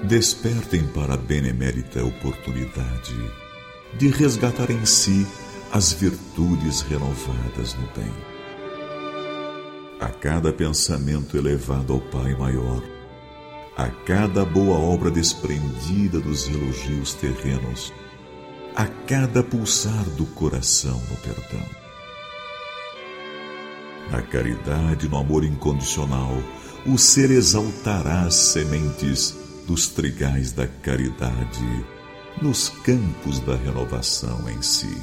Despertem para a benemérita oportunidade de resgatar em si as virtudes renovadas no bem. A cada pensamento elevado ao Pai maior, a cada boa obra desprendida dos elogios terrenos, a cada pulsar do coração no perdão. Na caridade e no amor incondicional, o ser exaltará as sementes dos trigais da caridade nos campos da renovação em si.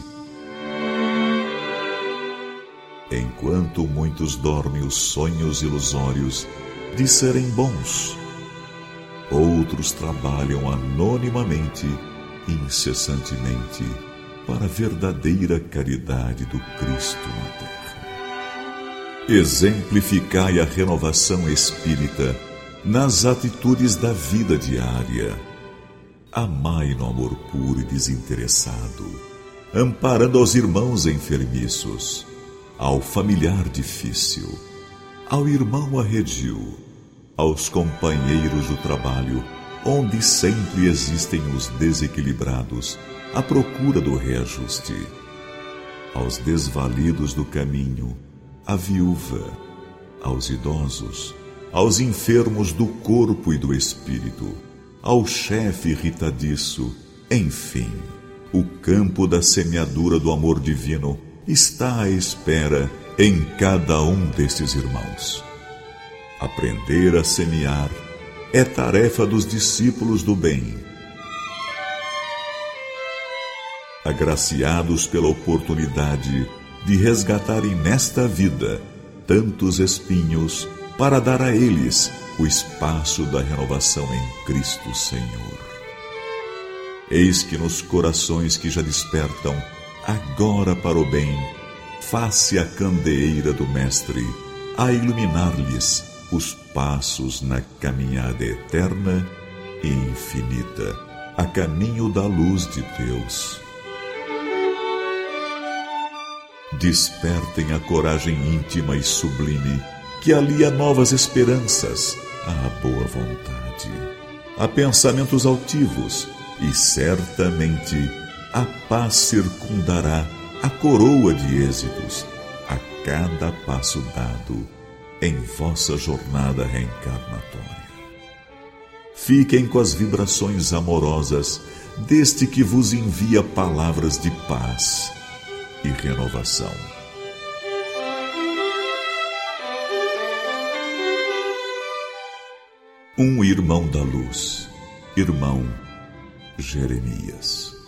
Enquanto muitos dormem os sonhos ilusórios de serem bons, outros trabalham anonimamente, incessantemente, para a verdadeira caridade do Cristo na terra. Exemplificai a renovação espírita nas atitudes da vida diária. Amai no amor puro e desinteressado, amparando aos irmãos enfermiços, ao familiar difícil, ao irmão arredio, aos companheiros do trabalho, onde sempre existem os desequilibrados à procura do reajuste, aos desvalidos do caminho, à viúva, aos idosos, aos enfermos do corpo e do espírito, ao chefe irritadiço, enfim, o campo da semeadura do amor divino está à espera em cada um destes irmãos. Aprender a semear é tarefa dos discípulos do bem. Agraciados pela oportunidade de resgatarem nesta vida tantos espinhos para dar a eles o espaço da renovação em Cristo Senhor. Eis que nos corações que já despertam agora para o bem, faça a candeeira do Mestre a iluminar-lhes os passos na caminhada eterna e infinita, a caminho da luz de Deus. Despertem a coragem íntima e sublime que alia novas esperanças à boa vontade, a pensamentos altivos, e certamente a paz circundará a coroa de êxitos a cada passo dado em vossa jornada reencarnatória. Fiquem com as vibrações amorosas deste que vos envia palavras de paz e renovação. Um irmão da luz, irmão Jeremias.